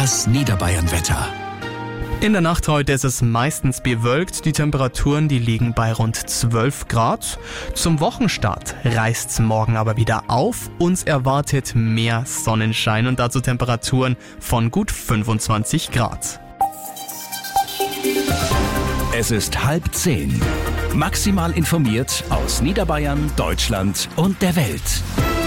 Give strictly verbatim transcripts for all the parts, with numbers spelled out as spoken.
Das Niederbayern-Wetter. In der Nacht heute ist es meistens bewölkt. Die Temperaturen, die liegen bei rund zwölf Grad. Zum Wochenstart reißt es morgen aber wieder auf. Uns erwartet mehr Sonnenschein und dazu Temperaturen von gut fünfundzwanzig Grad. Es ist halb zehn. Maximal informiert aus Niederbayern, Deutschland und der Welt.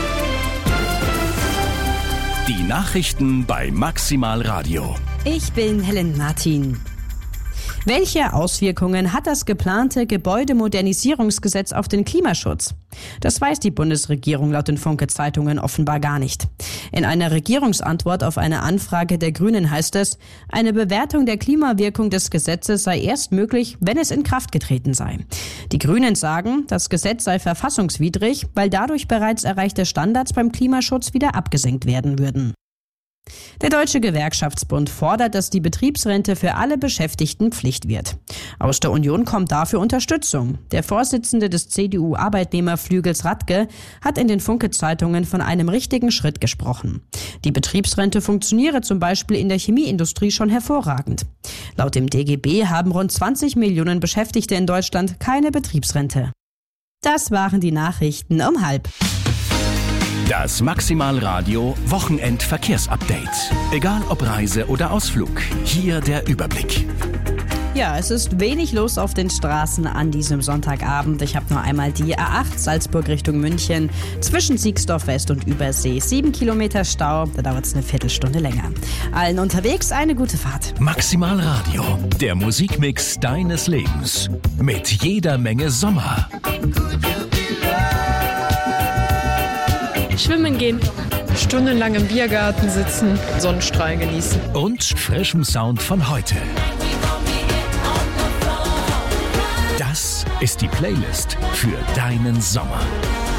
Die Nachrichten bei Maximal Radio. Ich bin Helen Martin. Welche Auswirkungen hat das geplante Gebäudemodernisierungsgesetz auf den Klimaschutz? Das weiß die Bundesregierung laut den Funke-Zeitungen offenbar gar nicht. In einer Regierungsantwort auf eine Anfrage der Grünen heißt es, eine Bewertung der Klimawirkung des Gesetzes sei erst möglich, wenn es in Kraft getreten sei. Die Grünen sagen, das Gesetz sei verfassungswidrig, weil dadurch bereits erreichte Standards beim Klimaschutz wieder abgesenkt werden würden. Der Deutsche Gewerkschaftsbund fordert, dass die Betriebsrente für alle Beschäftigten Pflicht wird. Aus der Union kommt dafür Unterstützung. Der Vorsitzende des C D U-Arbeitnehmerflügels Radke hat in den Funke-Zeitungen von einem richtigen Schritt gesprochen. Die Betriebsrente funktioniere zum Beispiel in der Chemieindustrie schon hervorragend. Laut dem D G B haben rund zwanzig Millionen Beschäftigte in Deutschland keine Betriebsrente. Das waren die Nachrichten um halb. Das Maximal Radio Wochenend-Verkehrsupdate. Egal ob Reise oder Ausflug, hier der Überblick. Ja, es ist wenig los auf den Straßen an diesem Sonntagabend. Ich habe nur einmal die A acht Salzburg Richtung München zwischen Siegsdorf West und Übersee. Sieben Kilometer Stau, da dauert es eine Viertelstunde länger. Allen unterwegs eine gute Fahrt. Maximal Radio, der Musikmix deines Lebens. Mit jeder Menge Sommer. Schwimmen gehen. Stundenlang im Biergarten sitzen, Sonnenstrahlen genießen. Und frischem Sound von heute. Das ist die Playlist für deinen Sommer.